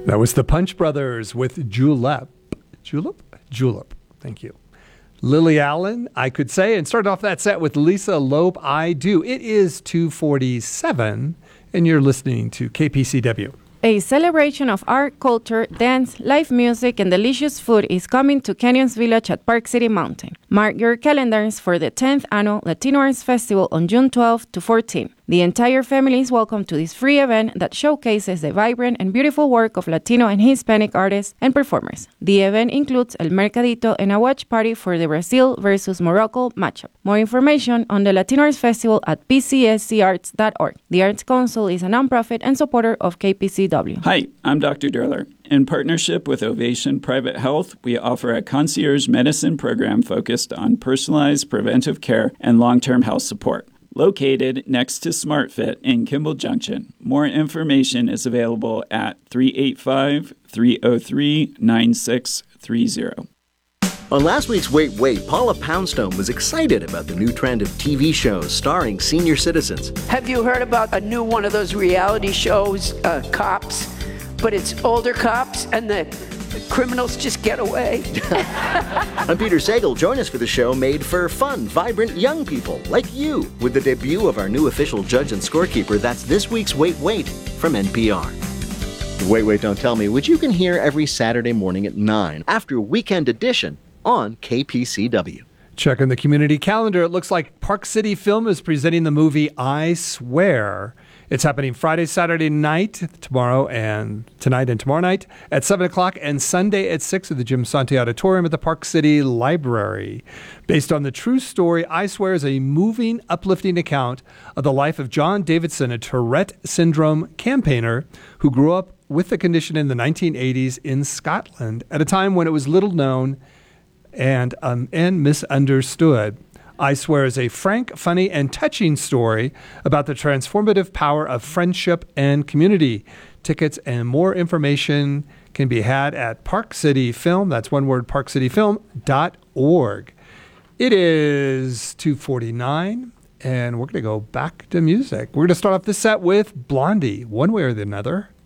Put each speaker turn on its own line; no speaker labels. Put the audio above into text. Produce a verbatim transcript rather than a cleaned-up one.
That was the Punch Brothers with Julep. Julep? Julep. Thank you. Lily Allen, I Could Say, and started off that set with Lisa Loeb, I Do. It is two forty-seven, and you're listening to K P C W.
A celebration of art, culture, dance, live music, and delicious food is coming to Canyons Village at Park City Mountain. Mark your calendars for the tenth Annual Latino Arts Festival on June twelfth to fourteenth. The entire family is welcome to this free event that showcases the vibrant and beautiful work of Latino and Hispanic artists and performers. The event includes El Mercadito and a watch party for the Brazil versus Morocco matchup. More information on the Latino Arts Festival at p c s c arts dot org. The Arts Council is a nonprofit and supporter of K P C W.
Hi, I'm Doctor Derler. In partnership with Ovation Private Health, we offer a concierge medicine program focused on personalized preventive care and long-term health support. Located next to SmartFit in Kimball Junction. More information is available at three eight five, three oh three, nine six three oh.
On last week's Wait, Wait, Paula Poundstone was excited about the new trend of T V shows starring senior citizens.
Have you heard about a new one of those reality shows, uh, Cops? But it's older cops and the criminals just get away.
I'm Peter Sagal. Join us for the show made for fun, vibrant young people like you with the debut of our new official judge and scorekeeper. That's this week's Wait, Wait from N P R. Wait, Wait, Don't Tell Me, which you can hear every Saturday morning at nine after Weekend Edition on K P C W.
Checking the community calendar, it looks like Park City Film is presenting the movie I Swear. It's happening Friday, Saturday night, tomorrow and tonight and tomorrow night at seven o'clock, and Sunday at six at the Jim Sante Auditorium at the Park City Library. Based on the true story, I Swear is a moving, uplifting account of the life of John Davidson, a Tourette syndrome campaigner who grew up with the condition in the nineteen eighties in Scotland at a time when it was little known and, um, and misunderstood. I Swear is a frank, funny, and touching story about the transformative power of friendship and community. Tickets and more information can be had at Park City Film. That's one word, park city film dot org. It is two forty-nine, and we're going to go back to music. We're going to start off this set with Blondie, one way or the other.